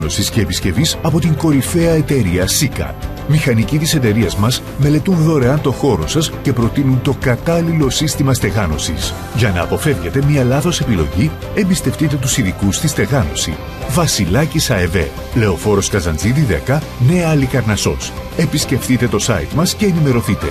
και επισκευής από την κορυφαία εταιρεία Sika. Μηχανικοί της εταιρείας μας μελετούν δωρεάν το χώρο σας και προτείνουν το κατάλληλο σύστημα στεγάνωσης. Για να αποφεύγετε μια λάθος επιλογή, εμπιστευτείτε τους ειδικούς στη στεγάνωση. Βασιλάκης ΑΕΒ, Λεωφόρος Καζαντζίδη 10, Νέα Αλικαρνασσός. Επισκεφτείτε το site μας και ενημερωθείτε.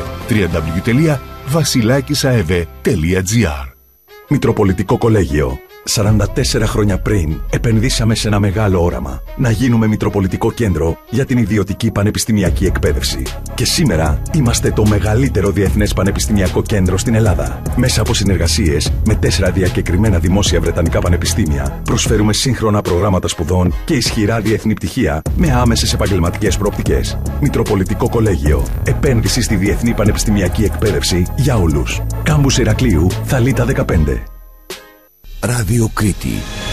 www.vasilakisaev.gr. Μητροπολιτικό Κολέγιο. 44 χρόνια πριν επενδύσαμε σε ένα μεγάλο όραμα. Να γίνουμε Μητροπολιτικό Κέντρο για την ιδιωτική πανεπιστημιακή εκπαίδευση. Και σήμερα είμαστε το μεγαλύτερο διεθνές πανεπιστημιακό κέντρο στην Ελλάδα. Μέσα από συνεργασίες με 4 διακεκριμένα δημόσια βρετανικά πανεπιστήμια, προσφέρουμε σύγχρονα προγράμματα σπουδών και ισχυρά διεθνή πτυχία με άμεσες επαγγελματικές προοπτικές. Μητροπολιτικό Κολέγιο. Επένδυση στη διεθνή πανεπιστημιακή εκπαίδευση για όλους. Κάμπους Ηρακλείου, Θαλίτα 15. Ράδιο Κρήτη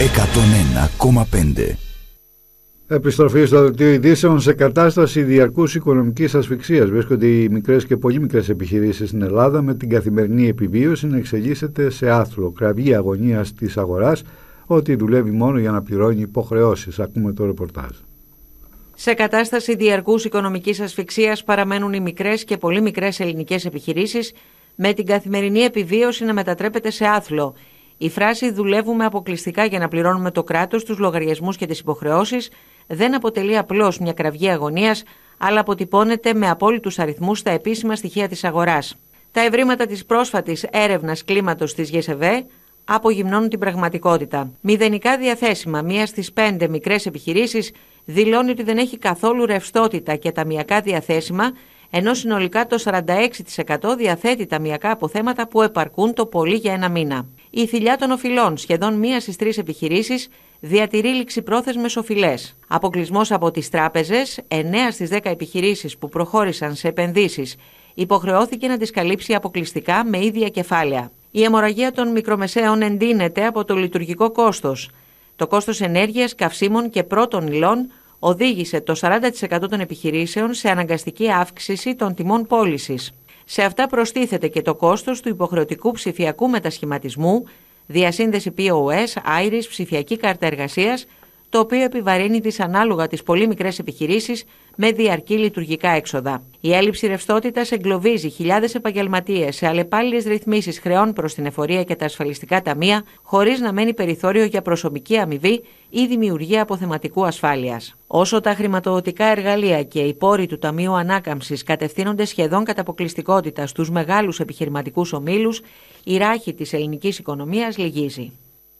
101,5. Επιστροφή στο δελτίο ειδήσεων. Σε κατάσταση διαρκούς οικονομικής ασφυξίας βρίσκονται οι μικρές και πολύ μικρές επιχειρήσεις στην Ελλάδα, με την καθημερινή επιβίωση να εξελίσσεται σε άθλο. Κραυγή αγωνίας της αγοράς ότι δουλεύει μόνο για να πληρώνει υποχρεώσεις. Ακούμε το ρεπορτάζ. Σε κατάσταση διαρκούς οικονομικής ασφυξίας παραμένουν οι μικρές και πολύ μικρές ελληνικές επιχειρήσεις, με την καθημερινή επιβίωση να μετατρέπεται σε άθλο. Η φράση «δουλεύουμε αποκλειστικά για να πληρώνουμε το κράτος, τους λογαριασμούς και τις υποχρεώσεις» δεν αποτελεί απλώς μια κραυγή αγωνίας, αλλά αποτυπώνεται με απόλυτους αριθμούς στα επίσημα στοιχεία της αγοράς. Τα ευρήματα της πρόσφατης έρευνας κλίματος της ΓΕΣΕΒΕ απογυμνώνουν την πραγματικότητα. Μηδενικά διαθέσιμα μία στις 5 μικρές επιχειρήσεις δηλώνει ότι δεν έχει καθόλου ρευστότητα και ταμειακά διαθέσιμα, ενώ συνολικά το 46% διαθέτει ταμειακά αποθέματα που επαρκούν το πολύ για ένα μήνα. Η θηλιά των οφειλών, σχεδόν μία στις 3 επιχειρήσεις, διατηρεί ληξιπρόθεσμες οφειλές. Αποκλεισμός από τις τράπεζες, 9 στις 10 επιχειρήσεις που προχώρησαν σε επενδύσεις υποχρεώθηκε να τις καλύψει αποκλειστικά με ίδια κεφάλαια. Η αιμορραγία των μικρομεσαίων εντείνεται από το λειτουργικό κόστος. Το κόστος ενέργειας, καυσίμων και πρώτων υλών οδήγησε το 40% των επιχειρήσεων σε αναγκαστική αύξηση των τιμών πώλησης. Σε αυτά προστίθεται και το κόστος του υποχρεωτικού ψηφιακού μετασχηματισμού, διασύνδεση POS, Iris, ψηφιακή κάρτα εργασίας, το οποίο επιβαρύνει δυσανάλογα τις πολύ μικρές επιχειρήσεις με διαρκή λειτουργικά έξοδα. Η έλλειψη ρευστότητας εγκλωβίζει χιλιάδες επαγγελματίες σε αλλεπάλληλες ρυθμίσεις χρεών προς την εφορία και τα ασφαλιστικά ταμεία, χωρίς να μένει περιθώριο για προσωπική αμοιβή ή δημιουργία αποθεματικού ασφάλειας. Όσο τα χρηματοδοτικά εργαλεία και οι πόροι του Ταμείου Ανάκαμψης κατευθύνονται σχεδόν κατά αποκλειστικότητα στους μεγάλους επιχειρηματικούς ομίλους, η ράχη της ελληνικής οικονομίας λυγίζει.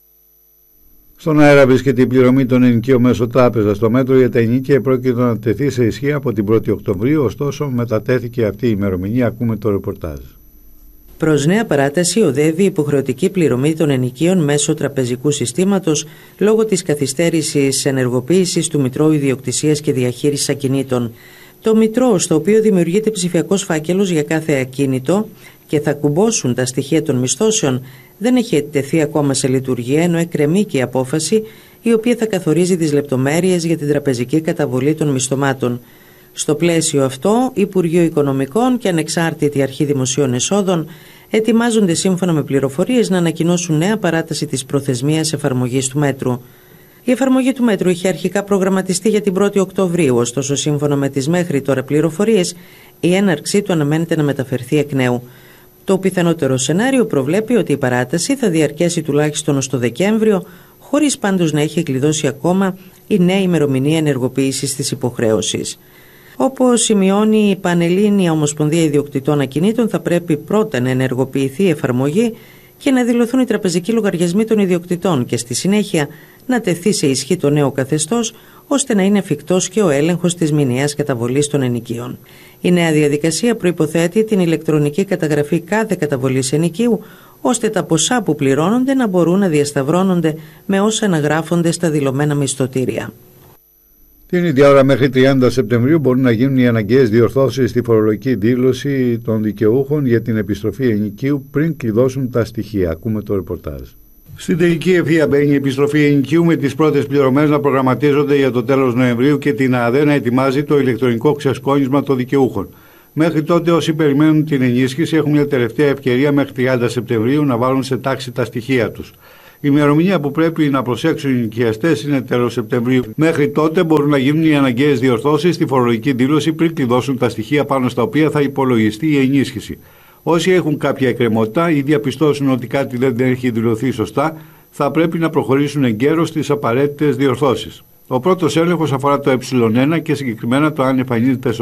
Στον αέρα βρίσκεται η πληρωμή των ενοικίων μέσω τράπεζας. Το μέτρο για τα ενοίκια πρόκειται να τεθεί σε ισχύ από την 1η Οκτωβρίου, ωστόσο μετατέθηκε αυτή η ημερομηνία. Ακούμε το ρεπορτάζ. Προς νέα παράταση οδεύει η υποχρεωτική πληρωμή των ενοικίων μέσω τραπεζικού συστήματος λόγω της καθυστέρησης ενεργοποίησης του Μητρώου Ιδιοκτησίας και Διαχείρισης Ακινήτων. Το Μητρό, στο οποίο δημιουργείται ψηφιακός φάκελος για κάθε ακίνητο και θα κουμπώσουν τα στοιχεία των μισθώσεων, δεν έχει τεθεί ακόμα σε λειτουργία, ενώ εκκρεμεί και η απόφαση η οποία θα καθορίζει τις λεπτομέρειες για την τραπεζική καταβολή των μισθωμάτων. Στο πλαίσιο αυτό, Υπουργείο Οικονομικών και Ανεξάρτητη Αρχή Δημοσίων Εσόδων ετοιμάζονται σύμφωνα με πληροφορίες να ανακοινώσουν νέα παράταση της προθεσμίας εφαρμογής του μέτρου. Η εφαρμογή του μέτρου είχε αρχικά προγραμματιστεί για την 1η Οκτωβρίου, ωστόσο σύμφωνα με τις μέχρι τώρα πληροφορίες, η έναρξή του αναμένεται να μεταφερθεί εκ νέου. Το πιθανότερο σενάριο προβλέπει ότι η παράταση θα διαρκέσει τουλάχιστον ως το Δεκέμβριο, χωρίς πάντως να έχει κλειδώσει ακόμα η νέα ημερομηνία ενεργοποίησης της υποχρέωσης. Όπως σημειώνει η Πανελλήνια Ομοσπονδία Ιδιοκτητών Ακινήτων, θα πρέπει πρώτα να ενεργοποιηθεί η εφαρμογή και να δηλωθούν οι τραπεζικοί λογαριασμοί των ιδιοκτητών και στη συνέχεια να τεθεί σε ισχύ το νέο καθεστώς, ώστε να είναι εφικτός και ο έλεγχος της μηνιαίας καταβολής των ενοικίων. Η νέα διαδικασία προϋποθέτει την ηλεκτρονική καταγραφή κάθε καταβολής ενοικίου, ώστε τα ποσά που πληρώνονται να μπορούν να διασταυρώνονται με όσα αναγράφονται στα δηλωμένα μισθωτήρια. Την ίδια ώρα μέχρι 30 Σεπτεμβρίου μπορούν να γίνουν οι αναγκαίες διορθώσεις στη φορολογική δήλωση των δικαιούχων για την επιστροφή ενοικίου πριν κλειδώσουν τα στοιχεία. Ακούμε το ρεπορτάζ. Στην τελική ευθεία μπαίνει η επιστροφή ενοικίου, με τις πρώτες πληρωμές να προγραμματίζονται για το τέλος Νοεμβρίου και την ΑΔΕ να ετοιμάζει το ηλεκτρονικό ξεσκόνισμα των δικαιούχων. Μέχρι τότε, όσοι περιμένουν την ενίσχυση έχουν μια τελευταία ευκαιρία μέχρι 30 Σεπτεμβρίου να βάλουν σε τάξη τα στοιχεία τους. Η ημερομηνία που πρέπει να προσέξουν οι νοικιαστές είναι τέλος Σεπτεμβρίου. Μέχρι τότε μπορούν να γίνουν οι αναγκαίες διορθώσεις στη φορολογική δήλωση πριν κλειδώσουν τα στοιχεία πάνω στα οποία θα υπολογιστεί η ενίσχυση. Όσοι έχουν κάποια εκκρεμότητα ή διαπιστώσουν ότι κάτι δεν έχει δηλωθεί σωστά, θα πρέπει να προχωρήσουν εγκαίρως στις απαραίτητες διορθώσεις. Ο πρώτος έλεγχος αφορά το ε1 και συγκεκριμένα το αν εμφανίζεται